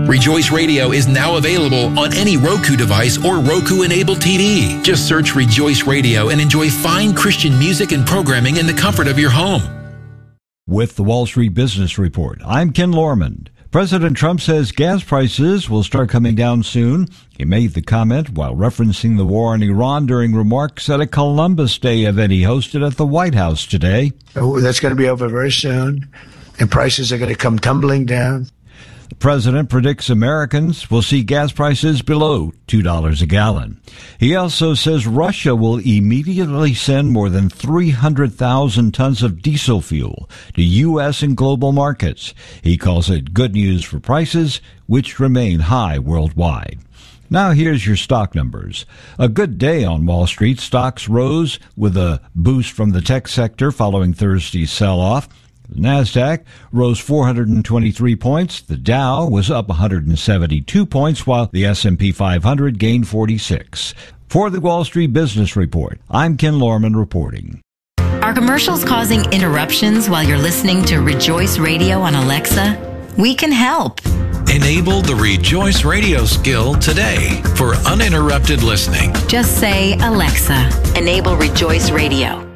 Rejoice Radio is now available on any Roku device or Roku-enabled TV. Just search Rejoice Radio and enjoy fine Christian music and programming in the comfort of your home. With the Wall Street Business Report, I'm Ken Lorman. President Trump says gas prices will start coming down soon. He made the comment while referencing the war in Iran during remarks at a Columbus Day event he hosted at the White House today. That's going to be over very soon, and prices are going to come tumbling down. The president predicts Americans will see gas prices below $2 a gallon. He also says Russia will immediately send more than 300,000 tons of diesel fuel to U.S. and global markets. He calls it good news for prices, which remain high worldwide. Now here's your stock numbers. A good day on Wall Street. Stocks rose with a boost from the tech sector following Thursday's sell-off. The Nasdaq rose 423 points. The Dow was up 172 points, while the S&P 500 gained 46. For the Wall Street Business Report, I'm Ken Lorman reporting. Are commercials causing interruptions while you're listening to Rejoice Radio on Alexa? We can help. Enable the Rejoice Radio skill today for uninterrupted listening. Just say, Alexa, enable Rejoice Radio.